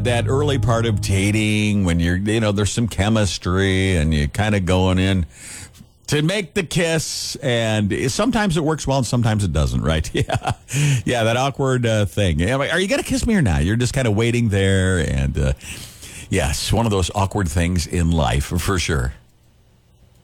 That early part of dating when there's some chemistry and you're kind of going in to make the kiss, and sometimes it works well and sometimes it doesn't, right? Yeah. Yeah, that awkward thing. Are you going to kiss me or not? You're just kind of waiting there, and yes, one of those awkward things in life for sure.